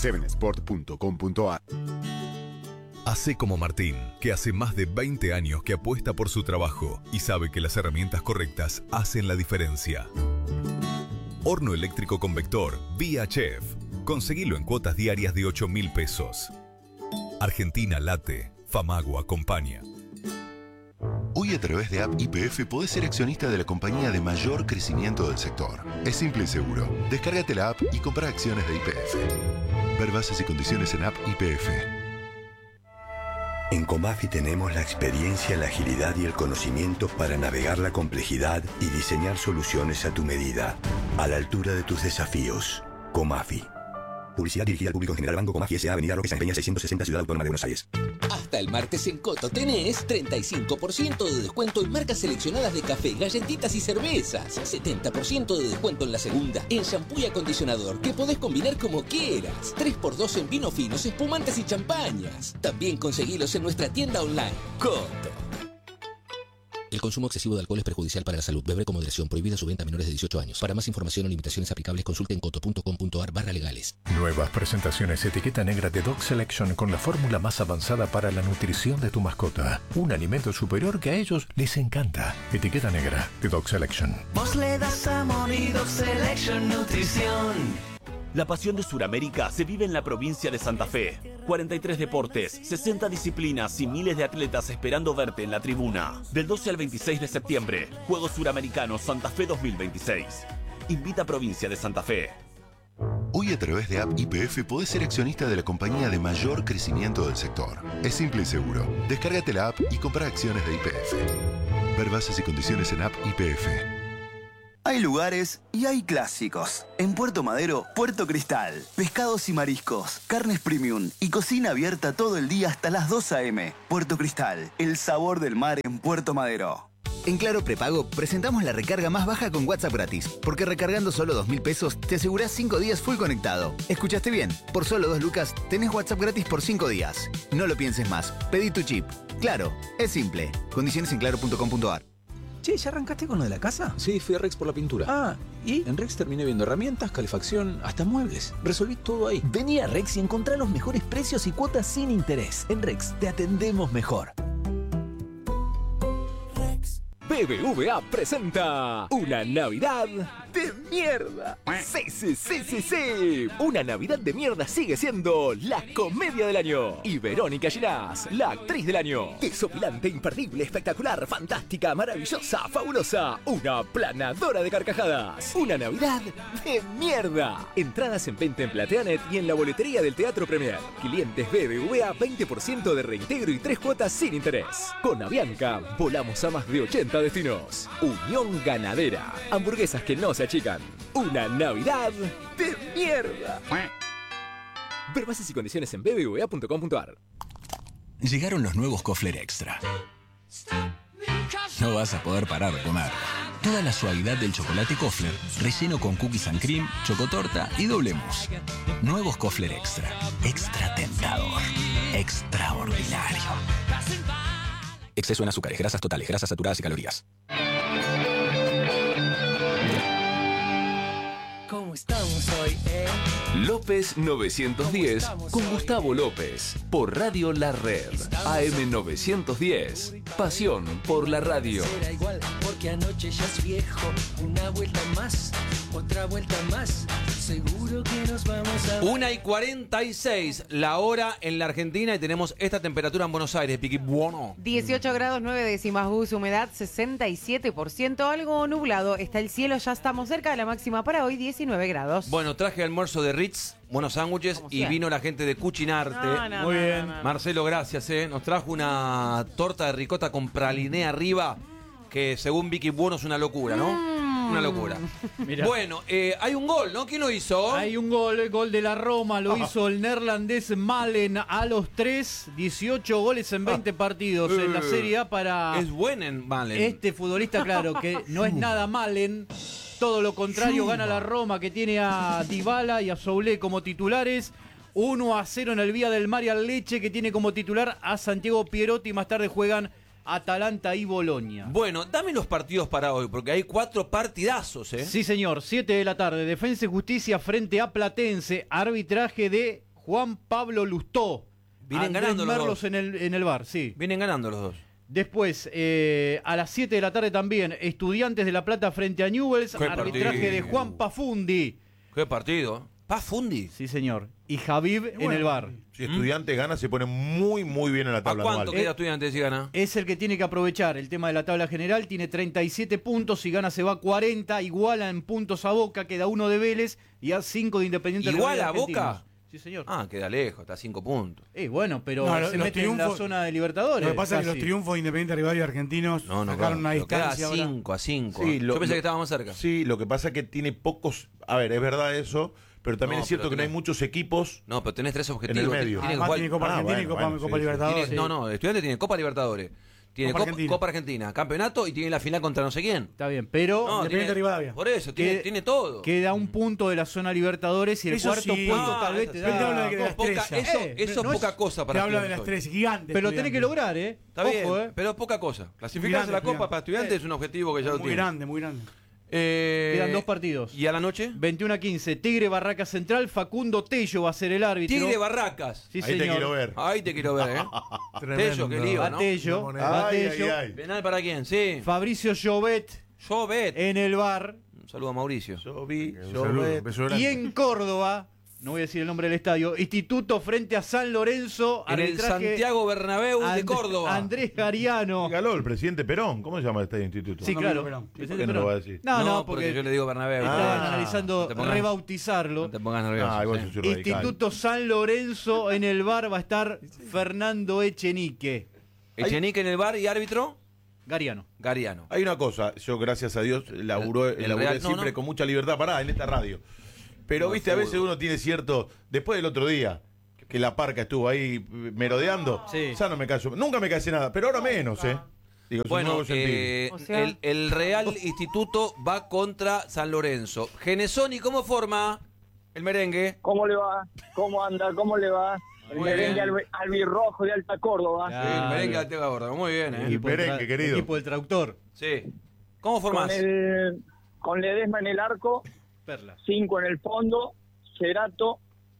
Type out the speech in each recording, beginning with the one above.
7sport.com.ar. Hacé como Martín, que hace más de 20 años que apuesta por su trabajo y sabe que las herramientas correctas hacen la diferencia. Horno eléctrico convector Vía Chef. Conseguilo en cuotas diarias de 8.000 pesos. Argentina late, Famagua acompaña. Hoy a través de App YPF podés ser accionista de la compañía de mayor crecimiento del sector. Es simple y seguro. Descárgate la app y compra acciones de YPF. Ver bases y condiciones en App YPF. En Comafi tenemos la experiencia, la agilidad y el conocimiento para navegar la complejidad y diseñar soluciones a tu medida, a la altura de tus desafíos. Comafi. Publicidad dirigida al público en general. Banco Comafi S.A. Avenida Roque San Peña 660, Ciudad Autónoma de Buenos Aires. Hasta el martes en Coto tenés 35% de descuento en marcas seleccionadas de café, galletitas y cervezas. 70% de descuento en la segunda, en shampoo y acondicionador, que podés combinar como quieras. 3x2 en vinos finos, espumantes y champañas. También conseguilos en nuestra tienda online. Coto. El consumo excesivo de alcohol es perjudicial para la salud. Beber con moderación. Prohibida su venta a menores de 18 años. Para más información o limitaciones aplicables, consulte en coto.com.ar/legales. Nuevas presentaciones etiqueta negra de Dog Selection con la fórmula más avanzada para la nutrición de tu mascota. Un alimento superior que a ellos les encanta. Etiqueta negra de Dog Selection. Vos le das amor y Dog Selection Nutrición. La pasión de Sudamérica se vive en la provincia de Santa Fe. 43 deportes, 60 disciplinas y miles de atletas esperando verte en la tribuna. Del 12 al 26 de septiembre, Juegos Suramericanos Santa Fe 2026. Invita Provincia de Santa Fe. Hoy a través de App YPF podés ser accionista de la compañía de mayor crecimiento del sector. Es simple y seguro. Descárgate la app y compra acciones de YPF. Ver bases y condiciones en App YPF. Hay lugares y hay clásicos. En Puerto Madero, Puerto Cristal. Pescados y mariscos, carnes premium y cocina abierta todo el día hasta las 2 a.m. Puerto Cristal, el sabor del mar en Puerto Madero. En Claro Prepago presentamos la recarga más baja con WhatsApp gratis, porque recargando solo 2.000 pesos te asegurás 5 días full conectado. ¿Escuchaste bien? Por solo 2 lucas tenés WhatsApp gratis por 5 días. No lo pienses más. Pedí tu chip. Claro, es simple. Condiciones en claro.com.ar. Che, ¿ya arrancaste con lo de la casa? Sí, fui a Rex por la pintura. Ah, ¿y? En Rex terminé viendo herramientas, calefacción, hasta muebles. Resolví todo ahí. Vení a Rex y encontrá los mejores precios y cuotas sin interés. En Rex te atendemos mejor. BBVA presenta una Navidad de mierda. Sí. Una Navidad de mierda sigue siendo la comedia del año. Y Verónica Ginás, la actriz del año. Desopilante, imperdible, espectacular, fantástica, maravillosa, fabulosa. Una planadora de carcajadas. Una Navidad de mierda. Entradas en venta en Plateanet y en la boletería del Teatro Premier. Clientes BBVA, 20% de reintegro y 3 cuotas sin interés. Con Avianca, volamos a más de 80 destinos. Unión Ganadera. Hamburguesas que no se achican. Una Navidad de mierda. Ver bases y condiciones en bbva.com.ar. Llegaron los nuevos Kofler Extra. No vas a poder parar de comer. Toda la suavidad del chocolate Kofler, relleno con cookies and cream, chocotorta y doble mousse. Nuevos Kofler Extra. Extra tentador. Extraordinario. Exceso en azúcares, grasas totales, grasas saturadas y calorías. ¿Cómo estamos hoy, López 910 con Gustavo López por Radio La Red. AM 910. Pasión por la radio. Será igual porque anoche ya es viejo. Una vuelta más, otra vuelta más. Seguro que nos vamos a... 1:46 la hora en la Argentina y tenemos esta temperatura en Buenos Aires, Piqui. Bueno. 18 grados 9 décimas, humedad 67%, algo nublado. Está el cielo, ya estamos cerca de la máxima para hoy, 19 grados. Bueno, traje almuerzo de Ritz, buenos sándwiches y vino la gente de Cucinarte. Muy bien. Marcelo, gracias. Nos trajo una torta de ricota con praliné arriba que según Vicky Bueno es una locura, ¿no? Una locura. Mirá. Bueno, hay un gol, ¿no? ¿Quién lo hizo? Hay un gol, el gol de la Roma, lo hizo el neerlandés Malen a los 18 goles en 20 partidos en la Serie A para... Es buen en Malen. Este futbolista, claro, que no es nada Malen, todo lo contrario, gana la Roma, que tiene a Dybala y a Soulé como titulares. 1-0 en el Vía del Mar y al Leche, que tiene como titular a Santiago Pierotti. Más tarde juegan Atalanta y Bolonia. Bueno, dame los partidos para hoy, porque hay 4 partidazos, ¿eh? Sí, señor, 7 de la tarde. Defensa y Justicia frente a Platense. Arbitraje de Juan Pablo Lustó. Vienen Andrés ganando los Merlos dos. en el VAR, sí. Vienen ganando los dos. Después, a las 7 de la tarde también, Estudiantes de La Plata frente a Newell's, Qué arbitraje partido. de Juan Pafundi. ¿Qué partido? ¿Pafundi? Sí, señor. Y Javib en el VAR. Si Estudiantes gana, se pone muy, muy bien en la tabla. ¿A cuánto anual. queda Estudiantes si gana? Es el que tiene que aprovechar el tema de la tabla general. Tiene 37 puntos. Si gana, se va a 40. Iguala en puntos a Boca. Queda 1 de Vélez y a 5 de Independiente. ¿Igual Rivadavia a Boca? Argentinos. Sí, señor. Ah, queda lejos, está a 5 puntos. Bueno, pero No, se los mete en la triunfos- zona de Libertadores. Lo que pasa es que casi. los triunfos de Independiente Rivadavia Argentinos sacaron una pero queda distancia. ahora. 5 a 5. Sí, Yo pensé que estaba más cerca. Sí, lo que pasa es que tiene pocos. A ver, es verdad eso, pero también No, es cierto pero que no hay tenés- muchos equipos. No, pero tenés 3 objetivos. En el medio. Tiene que Además jugar- tiene Copa Argentina y Copa Libertadores. Tiene- No, Estudiantes tiene Copa Libertadores. Tiene Copa Copa Argentina. Argentina, campeonato y tiene la final contra no sé quién. Está bien, pero No, Independiente tiene- Rivadavia. Por eso, tiene todo. queda un punto de la zona Libertadores y el Eso cuarto sí. puesto tal vez eso te sí. da. Él te habla de las Poca- estrellas. eso es no poca cosa para Te habla de Estudiantes las hoy. tres gigantes. Pero lo tenés que Estudiantes. lograr, ¿eh? Está bien, Ojo, pero es poca cosa. Clasificarse a la Grande, Copa para Estudiantes es un objetivo que ya lo Muy tiene. grande, muy grande. Quedan 2 partidos. ¿Y a la noche? 21 a 15. Tigre Barraca Central. Facundo Tello va a ser el árbitro. Tigre Barracas. Sí, Ahí te señor. quiero ver. Ahí te quiero ver, ¿eh? Tello, qué lío, Va ¿no? Tello. Va Ay, Tello. ay, ay. ¿Penal para quién? Sí. Fabricio Llobet Llobet. en el bar. Un saludo a Mauricio. Yo vi, Un yo saludo, ve- un beso grande. Y en Córdoba, no voy a decir el nombre del estadio, Instituto frente a San Lorenzo. En el arbitraje Santiago Bernabéu de Córdoba. Andrés Gariano. Dígalo, el presidente Perón. ¿Cómo se llama este instituto? Sí, claro. Perón. ¿Por qué no lo va a decir? No, porque porque yo le digo Bernabéu. estaban Ah, analizando no te pongas- rebautizarlo. No te pongas nervioso. Ah, igual sí. yo soy radical. Instituto San Lorenzo en el bar va a estar Fernando Echenique. Echenique en el bar y árbitro, Gariano. Gariano. Hay una cosa, yo gracias a Dios laburé Real- no, siempre no. con mucha libertad parada en esta radio. Pero No, viste, a veces fútbol. uno tiene cierto. Después del otro día, que la parca estuvo ahí merodeando, Sí. ya no me callo. Nunca me casé nada, pero ahora menos, ¿eh? Digo, es un Bueno, nuevo sentido. O sea- el Real Instituto va contra San Lorenzo. Genesoni, ¿cómo forma el merengue? ¿Cómo le va? ¿Cómo anda? ¿Cómo le va? El Muy merengue bien. albirrojo de Alta Córdoba. Sí, el merengue de Tega Gorda. Muy bien, ¿eh? Equipo del merengue, querido. Equipo del traductor. Sí. ¿Cómo formás? Con Ledesma en el arco, Perla. 5 en el fondo, Cerato,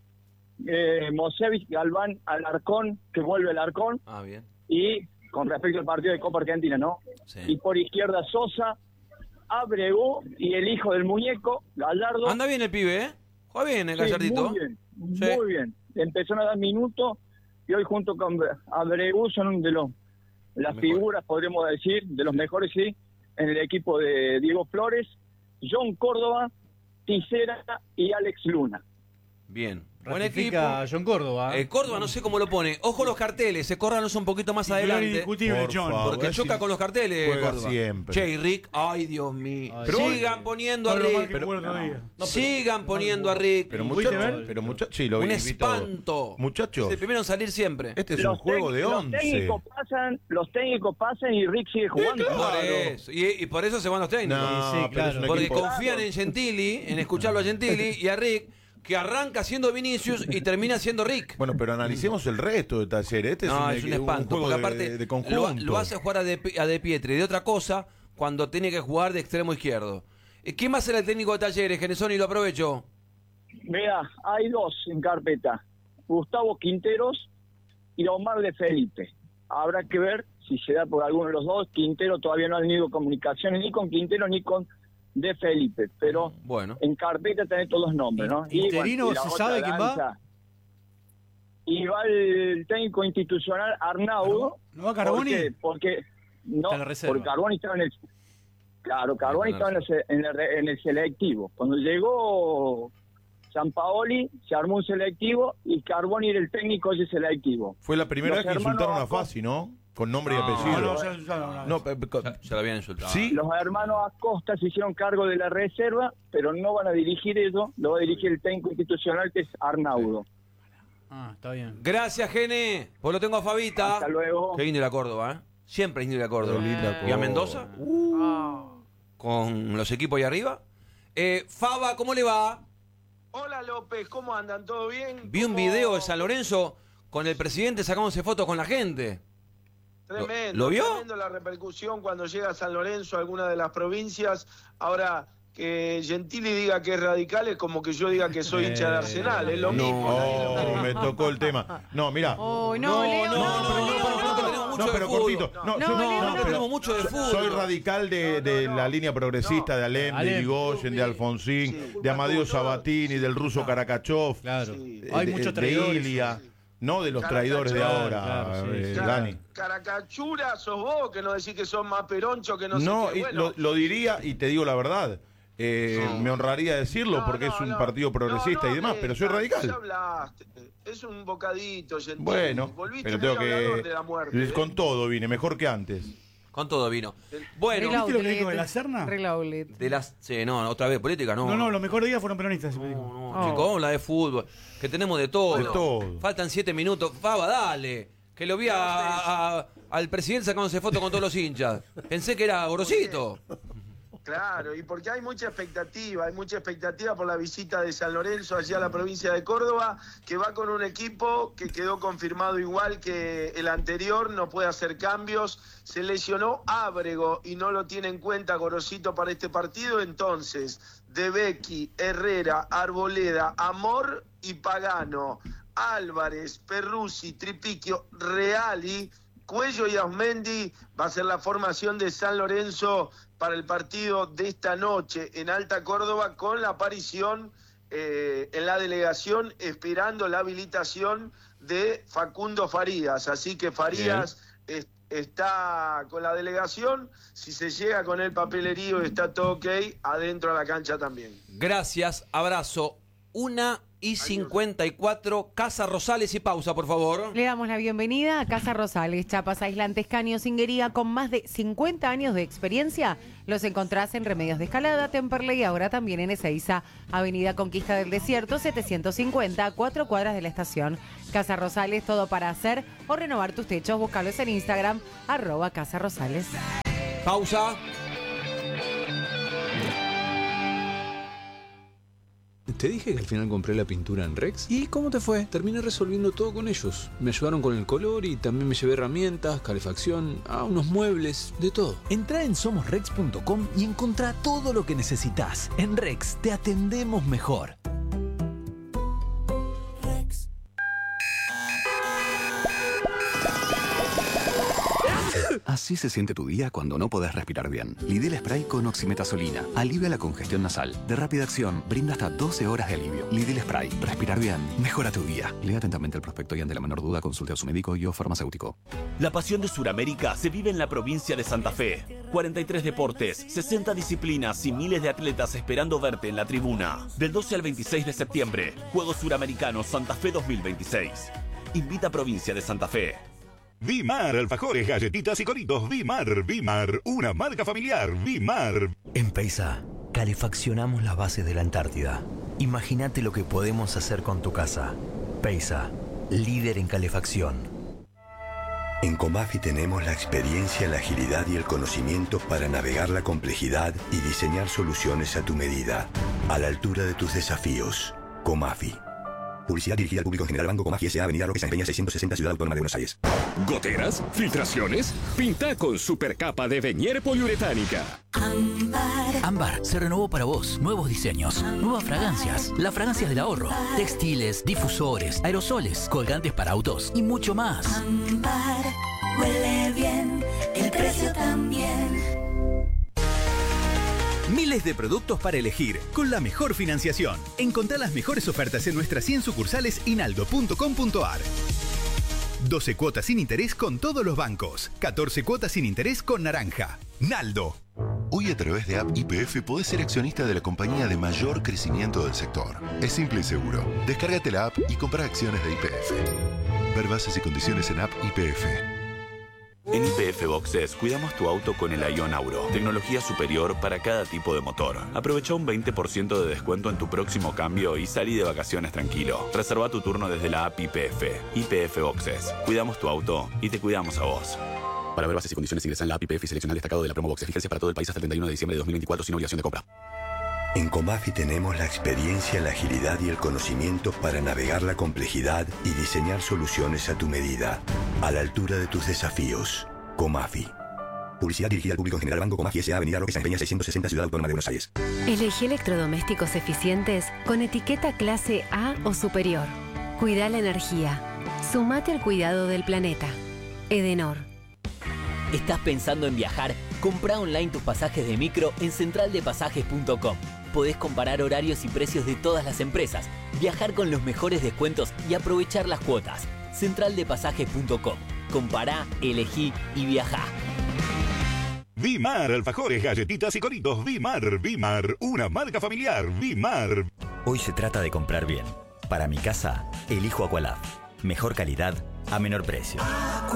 Mosevich, Galván, Alarcón, que vuelve Alarcón, Ah, bien. y con respecto al partido de Copa Argentina, ¿no? Sí. Y por izquierda Sosa, Abreu y el hijo del muñeco, Gallardo. Anda bien el pibe, ¿eh? Juega bien el Sí, Gallardito. muy bien, Sí. muy bien. Empezaron a dar minutos y hoy junto con Abreu son de las Mejor. figuras, podríamos decir, de los mejores, sí, en el equipo de Diego Flores, John Córdoba, Tisera y Alex Luna. Bien. Buen equipo. Ratifica a John Córdoba. Córdoba no sé cómo lo pone. Ojo los carteles, se córranos un poquito más adelante. Indiscutible, Por John. favor. Porque es choca in- con los carteles, juega Córdoba. siempre. Che, y Rick, ay Dios mío. Ay, Pero Sigan poniendo a Todo lo mal Rick. que jugó el otro día. Sigan poniendo a Rick. Pero ¿Pudiste muchachos, ver? pero muchachos, sí, lo Un vi todo. espanto. Muchachos, Es el primero en salir siempre. este es un juego de Los 11. técnicos pasan y Rick sigue jugando. Por eso. Y por eso se van los técnicos. No, Sí, pero claro. es un Porque equipo- confían en Gentili, en escucharlo a Gentili y a Rick, que arranca siendo Vinicius y termina siendo Rick. Bueno, pero analicemos el resto de Talleres. Este No, es es un espanto, juego porque aparte de lo, conjunto. lo hace jugar a De Pietri de otra cosa cuando tiene que jugar de extremo izquierdo. ¿Quién más era el técnico de Talleres, Genesoni? Lo aprovecho. Mira, hay dos en carpeta, Gustavo Quinteros y Omar de Felipe. Habrá que ver si se da por alguno de los dos. Quintero todavía no ha tenido comunicaciones ni con Quintero ni con De Felipe, pero Bueno. en carpeta tenés todos los nombres, ¿no? ¿Interino y la se otra sabe quién va? danza. Y va el técnico institucional Arnaudo. ¿No va Carboni? Porque no, Está en la reserva. porque Carboni estaba en el... Claro, Carboni estaba en el selectivo. Cuando llegó Sampaoli, se armó un selectivo y Carboni era el técnico de ese selectivo. Fue la primera Los vez que insultaron a hermanos Fassi, ¿no? Con nombre y No, apellido. No, ya usaron una vez. No, Se lo habían insultado. ¿Sí? Los hermanos Acosta se hicieron cargo de la reserva, pero no van a dirigir eso, lo va a dirigir el técnico institucional que es Arnaudo. Ah, está bien. Gracias, Gene. Pues lo tengo a Fabita. Hasta luego. Qué lindo la Córdoba, ¿eh? Siempre es lindo la Córdoba. Qué linda ¿Y a Córdoba. Mendoza? Con los equipos ahí arriba. Faba, ¿cómo le va? Hola López, ¿cómo andan? ¿Todo bien? Vi un video de San Lorenzo con el presidente sacándose fotos con la gente. Tremendo. ¿Lo vio? Tremendo la repercusión cuando llega a San Lorenzo, alguna de las provincias. Ahora que Gentili diga que es radical es como que yo diga que soy hincha de Arsenal, es lo mismo. No, me tocó el tema. No, mira. Oh, no, Leo, No, pero cortito. No, tenemos mucho de fútbol. Soy radical de la línea progresista de Alem, de Irigoyen, de Alfonsín, de Amadeo Sabatini, del ruso Karakachov. Claro. Hay muchos traidores. De Ilia. No de los traidores de ahora, Dani. Caracachura sos vos, que no decís que sos más peroncho que no sé qué. No, lo diría y te digo la verdad. Me honraría decirlo porque es un partido progresista y demás, pero soy radical. Es un bocadito, Gentili. Bueno, volviste pero tengo de la muerte, con todo vine, mejor que antes. Con todo vino. Bueno, ¿viste lo que dijo de la Serna? Sí, no, otra vez, política, no. No, los mejores días fueron peronistas. Chicos, la de fútbol, que tenemos de todo. De todo. Faltan 7 minutos. Faba, dale. Que lo vi al presidente sacándose foto con todos los hinchas. Pensé que era Gorosito. Claro, y porque hay mucha expectativa por la visita de San Lorenzo allá a la provincia de Córdoba, que va con un equipo que quedó confirmado igual que el anterior, no puede hacer cambios, se lesionó Ábrego y no lo tiene en cuenta Gorosito para este partido, entonces De Becchi, Herrera, Arboleda, Amor y Pagano, Álvarez, Perruzzi, Tripiquio, Reali, Cuello y Ausmendi va a ser la formación de San Lorenzo para el partido de esta noche en Alta Córdoba, con la aparición en la delegación, esperando la habilitación de Facundo Farías. Así que Farías está con la delegación, si se llega con el papelerío está todo ok, adentro a la cancha también. Gracias, abrazo. 1:54, Casa Rosales y pausa, por favor. Le damos la bienvenida a Casa Rosales, chapas, aislantes, caños, singuería, con más de 50 años de experiencia. Los encontrás en Remedios de Escalada, Temperley y ahora también en Ezeiza, Avenida Conquista del Desierto, 750, a 4 cuadras de la estación. Casa Rosales, todo para hacer o renovar tus techos. Búscalos en Instagram, @Casa Rosales. Pausa. Te dije que al final compré la pintura en Rex. ¿Y cómo te fue? Terminé resolviendo todo con ellos. Me ayudaron con el color y también me llevé herramientas, calefacción, unos muebles, de todo. Entrá en somosrex.com y encontrá todo lo que necesitas. En Rex te atendemos mejor. Así se siente tu día cuando no podés respirar bien. Lidl Spray con oximetazolina alivia la congestión nasal. De rápida acción, brinda hasta 12 horas de alivio. Lidl Spray. Respirar bien. Mejora tu día. Lea atentamente el prospecto y ante la menor duda consulte a su médico y o farmacéutico. La pasión de Sudamérica se vive en la provincia de Santa Fe. 43 deportes, 60 disciplinas y miles de atletas esperando verte en la tribuna. Del 12 al 26 de septiembre, Juegos Suramericanos Santa Fe 2026. Invita a Provincia de Santa Fe. Vimar, alfajores, galletitas y coritos. Vimar, una marca familiar. Vimar. En Peisa, calefaccionamos las bases de la Antártida. Imagínate lo que podemos hacer con tu casa. Peisa, líder en calefacción. En Comafi tenemos la experiencia, la agilidad y el conocimiento para navegar la complejidad y diseñar soluciones a tu medida, a la altura de tus desafíos. Comafi. Publicidad dirigida al público en general. Banco Comafi S.A. Avenida Roque Sáenz Peña 660, Ciudad Autónoma de Buenos Aires. ¿Goteras? ¿Filtraciones? Pinta con supercapa de Venier poliuretánica. Ámbar se renovó para vos. Nuevos diseños, nuevas fragancias, las fragancias del ahorro, textiles, difusores, aerosoles, colgantes para autos y mucho más. Ámbar huele bien, el precio también. Miles de productos para elegir, con la mejor financiación. Encontrá las mejores ofertas en nuestras 100 sucursales y naldo.com.ar. 12 cuotas sin interés con todos los bancos. 14 cuotas sin interés con Naranja. Naldo. Hoy a través de App YPF podés ser accionista de la compañía de mayor crecimiento del sector. Es simple y seguro. Descárgate la app y compra acciones de YPF. Ver bases y condiciones en App YPF. En YPF Boxes cuidamos tu auto con el Ion Auro. Tecnología superior para cada tipo de motor. Aprovecha un 20% de descuento en tu próximo cambio y salí de vacaciones tranquilo. Reserva tu turno desde la app YPF. YPF Boxes. Cuidamos tu auto y te cuidamos a vos. Para ver bases y condiciones ingresa en la app YPF y selecciona el destacado de la promo Boxes. Vigencia para todo el país hasta el 31 de diciembre de 2024 sin obligación de compra. En Comafi tenemos la experiencia, la agilidad y el conocimiento para navegar la complejidad y diseñar soluciones a tu medida, a la altura de tus desafíos. Comafi. Publicidad dirigida al público en general. Banco Comafi S.A. Avenida Roque San Peña 660, Ciudad Autónoma de Buenos Aires. Elegí electrodomésticos eficientes con etiqueta clase A o superior. Cuida la energía. Sumate al cuidado del planeta. Edenor. ¿Estás pensando en viajar? Comprá online tus pasajes de micro en centraldepasajes.com. Podés comparar horarios y precios de todas las empresas, viajar con los mejores descuentos y aprovechar las cuotas. Centraldepasajes.com. Compará, elegí y viajá. Vimar, alfajores, galletitas y coritos. Vimar, una marca familiar. Vimar. Hoy se trata de comprar bien. Para mi casa, elijo Aqualab. Mejor calidad a menor precio.